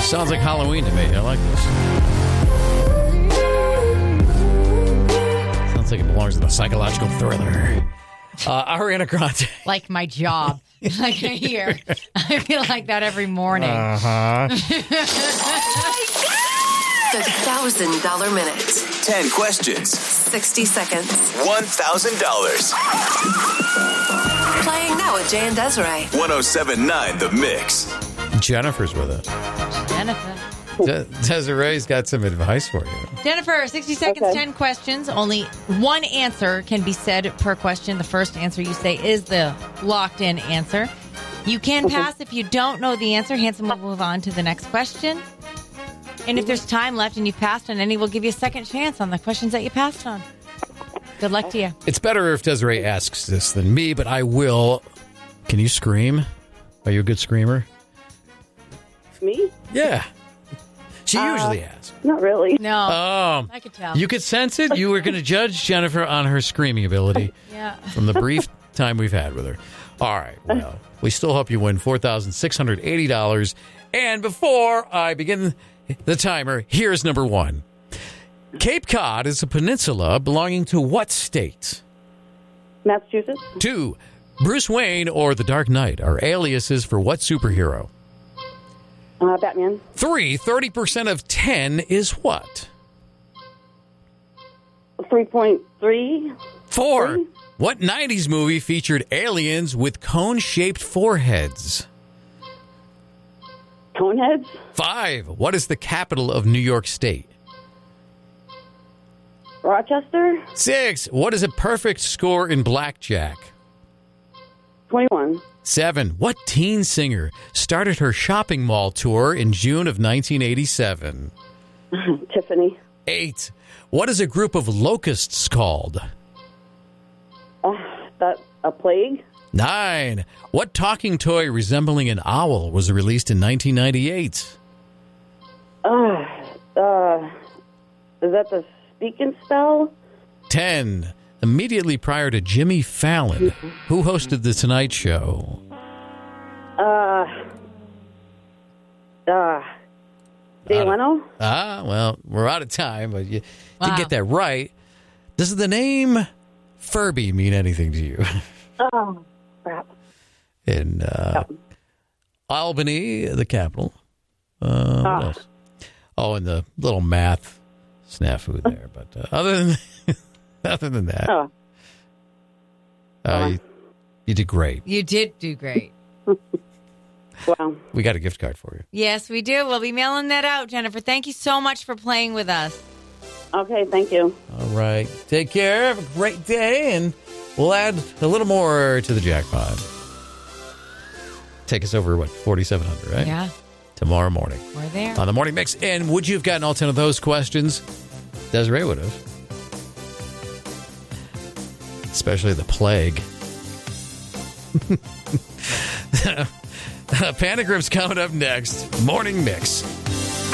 Sounds like Halloween to me. I like this. Sounds like it belongs in a psychological thriller. Ariana Grande. Like my job. Like here. I feel like that every morning. Uh-huh. The $1,000 minute. 10 questions. 60 seconds. $1,000. Playing now with Jay and Desiree. 107.9 The Mix. Jennifer's with us. Jennifer. Desiree's got some advice for you. Jennifer, 60 seconds, 10 questions. Only one answer can be said per question. The first answer you say is the locked-in answer. You can pass if you don't know the answer. Hanson will move on to the next question. And if there's time left and you've passed on any, we'll give you a second chance on the questions that you passed on. Good luck to you. It's better if Desiree asks this than me, but I will. Can you scream? Are you a good screamer? Me? Yeah. She usually asks. Not really. No, I could tell. You could sense it. You were going to judge Jennifer on her screaming ability Yeah. from the brief time we've had with her. All right. Well, we still hope you win $4,680. And before I begin the timer, here's number one. Cape Cod is a peninsula belonging to what state? Massachusetts? 2. Bruce Wayne or the Dark Knight are aliases for what superhero? Batman. 3. 30% of 10 is what? 3.3. 4. What 90s movie featured aliens with cone-shaped foreheads? Coneheads. 5. What is the capital of New York State? Rochester. 6. What is a perfect score in blackjack? 21. 7. What teen singer started her shopping mall tour in June of 1987? Tiffany. 8. What is a group of locusts called? That a plague. 9. What talking toy resembling an owl was released in 1998? Is that the Speak and Spell? 10. Immediately prior to Jimmy Fallon, who hosted The Tonight Show? Jay Leno? Well, we're out of time, but you did get that right. Does the name Furby mean anything to you? Oh, crap. In Albany, the capital. What else? Oh, and the little math snafu there. But other than that, you did great. You did do great. Wow. We got a gift card for you. Yes, we do. We'll be mailing that out, Jennifer. Thank you so much for playing with us. Okay, thank you. All right. Take care. Have a great day, and we'll add a little more to the jackpot. Take us over, 4,700, right? Yeah. Tomorrow morning. We're there. On the Morning Mix. And would you have gotten all 10 of those questions? Desiree would have. Especially the plague. Panic Room's coming up next. Morning Mix.